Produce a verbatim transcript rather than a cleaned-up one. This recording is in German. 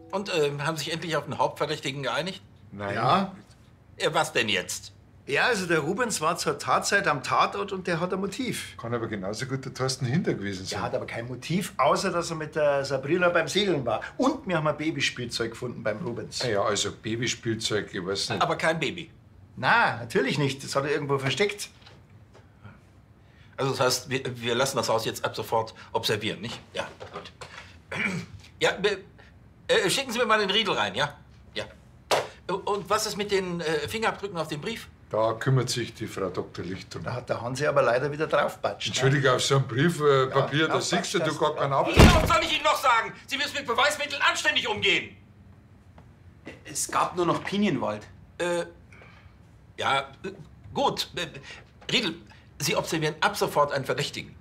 Und äh, haben sich endlich auf den Hauptverdächtigen geeinigt? Nein. Ja. Äh, was denn jetzt? Ja, also der Rubens war zur Tatzeit am Tatort und der hat ein Motiv. Kann aber genauso gut der Thorsten Hinter gewesen sein. Der hat aber kein Motiv, außer dass er mit der Sabrina beim Segeln war. Und wir haben ein Babyspielzeug gefunden beim Rubens. Ah ja, also Babyspielzeug, ich weiß nicht. Aber kein Baby. Na, natürlich nicht. Das hat er irgendwo versteckt. Also das heißt, wir, wir lassen das Haus jetzt ab sofort observieren, nicht? Ja, gut. Ja, äh, schicken Sie mir mal den Riedel rein, ja? Ja. Und was ist mit den äh, Fingerabdrücken auf dem Brief? Da kümmert sich die Frau Doktor Licht drum. Da hat der Hansi aber leider wieder draufpatscht. Entschuldige, auf so einem Briefpapier, Ja, da siehst du, du gar keinen Abdruck. Ja, was soll ich Ihnen noch sagen? Sie müssen mit Beweismitteln anständig umgehen. Es gab nur noch Pinienwald. Äh, ja, äh, gut. Äh, Riedel, Sie observieren ab sofort einen Verdächtigen.